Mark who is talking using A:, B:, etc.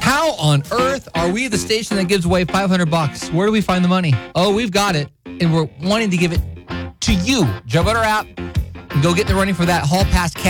A: How on earth are we the station that gives away $500? Where do we find the money? Oh, we've got it, and we're wanting to give it to you. Jump on our app and go get in the running for that Hall Pass cash.